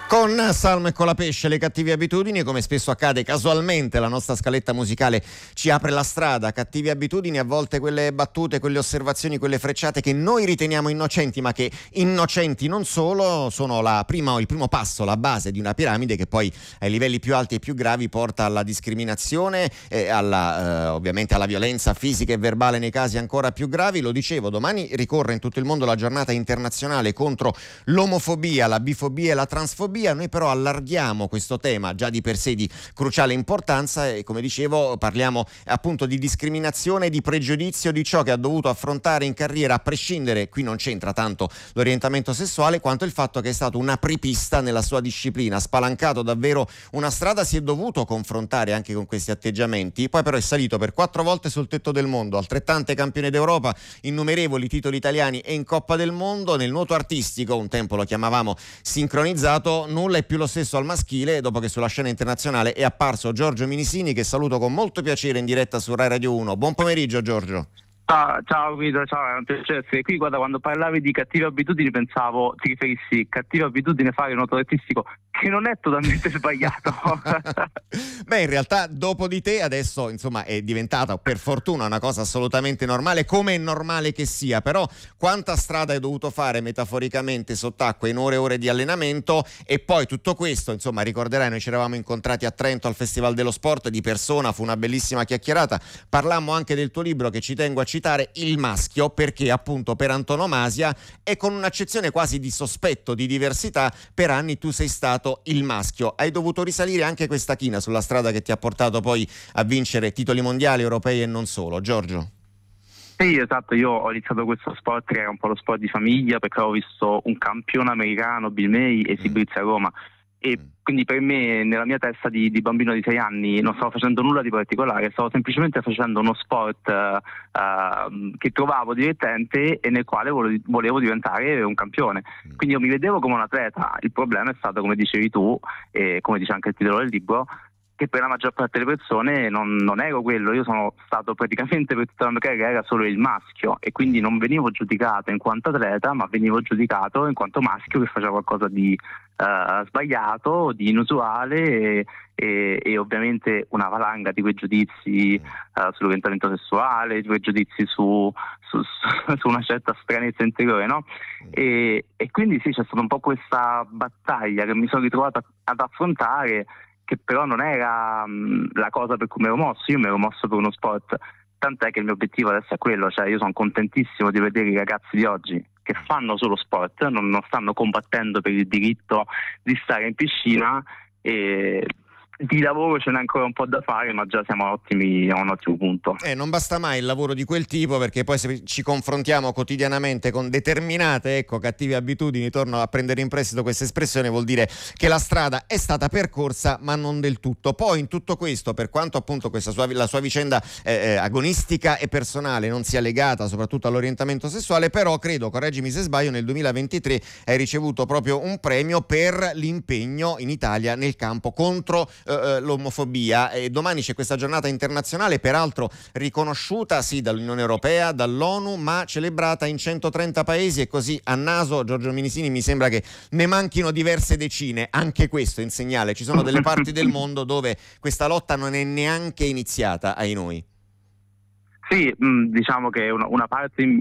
Con Salmo e Colapesce, le cattive abitudini, come spesso accade casualmente la nostra scaletta musicale ci apre la strada. Cattive abitudini, a volte quelle battute, quelle osservazioni, quelle frecciate che noi riteniamo innocenti, ma che innocenti non solo, sono il primo passo, la base di una piramide che poi ai livelli più alti e più gravi porta alla discriminazione e ovviamente alla violenza fisica e verbale nei casi ancora più gravi. Lo dicevo, domani ricorre in tutto il mondo la giornata internazionale contro l'omofobia, la bifobia e la transfobia. Noi però allarghiamo questo tema già di per sé di cruciale importanza e, come dicevo, parliamo appunto di discriminazione, di pregiudizio, di ciò che ha dovuto affrontare in carriera, a prescindere, qui non c'entra tanto l'orientamento sessuale quanto il fatto che è stato un apripista nella sua disciplina, ha spalancato davvero una strada, si è dovuto confrontare anche con questi atteggiamenti, poi però è salito per 4 volte sul tetto del mondo, altrettante campione d'Europa, innumerevoli titoli italiani e in Coppa del Mondo. Nel nuoto artistico, un tempo lo chiamavamo sincronizzato, nulla è più lo stesso al maschile dopo che sulla scena internazionale è apparso Giorgio Minisini, che saluto con molto piacere in diretta su Rai Radio 1. Buon pomeriggio Giorgio. Ciao Guido, ciao, è un piacere essere qui. Guarda, quando parlavi di cattive abitudini pensavo ti riferissi cattiva abitudine fare nuoto artistico, che non è totalmente sbagliato. Beh, in realtà dopo di te adesso insomma è diventata per fortuna una cosa assolutamente normale, come è normale che sia, però quanta strada hai dovuto fare metaforicamente sott'acqua in ore e ore di allenamento, e poi tutto questo, insomma, ricorderai, noi ci eravamo incontrati a Trento al Festival dello Sport di persona, fu una bellissima chiacchierata, parlammo anche del tuo libro che ci tengo a citare, Il maschio, perché appunto per antonomasia e con un'accezione quasi di sospetto di diversità per anni tu sei stato il maschio. Hai dovuto risalire anche questa china sulla strada che ti ha portato poi a vincere titoli mondiali, europei e non solo. Giorgio. Sì, esatto, io ho iniziato questo sport che era un po' lo sport di famiglia, perché ho visto un campione americano, Bill May, esibirsi a Roma. E quindi per me, nella mia testa di bambino di 6 anni, non stavo facendo nulla di particolare, stavo semplicemente facendo uno sport che trovavo divertente e nel quale volevo diventare un campione. Quindi io mi vedevo come un atleta. Il problema è stato, come dicevi tu, e come dice anche il titolo del libro, che per la maggior parte delle persone non ero quello. Io sono stato praticamente per tutta la mia carriera solo il maschio, e quindi non venivo giudicato in quanto atleta, ma venivo giudicato in quanto maschio che faceva qualcosa di sbagliato, di inusuale, e ovviamente una valanga di quei giudizi sull'orientamento sessuale, di quei giudizi su una certa stranezza interiore, no? E quindi sì, c'è stata un po' questa battaglia che mi sono ritrovato ad affrontare, che però non era la cosa per cui mi ero mosso. Io mi ero mosso per uno sport, tant'è che il mio obiettivo adesso è quello, cioè io sono contentissimo di vedere i ragazzi di oggi che fanno solo sport, non stanno combattendo per il diritto di stare in piscina, e di lavoro ce n'è ancora un po' da fare, ma già siamo a un ottimo punto. Non basta mai il lavoro di quel tipo, perché poi se ci confrontiamo quotidianamente con determinate cattive abitudini, torno a prendere in prestito questa espressione, vuol dire che la strada è stata percorsa ma non del tutto. Poi in tutto questo, per quanto appunto la sua vicenda agonistica e personale non sia legata soprattutto all'orientamento sessuale, però credo, correggimi se sbaglio, nel 2023 hai ricevuto proprio un premio per l'impegno in Italia nel campo contro l'omofobia, e domani c'è questa giornata internazionale, peraltro riconosciuta sì dall'Unione Europea, dall'ONU, ma celebrata in 130 paesi, e così a naso Giorgio Minisini mi sembra che ne manchino diverse decine. Anche questo è un segnale, ci sono delle parti del mondo dove questa lotta non è neanche iniziata, ai noi. Sì, diciamo che una parte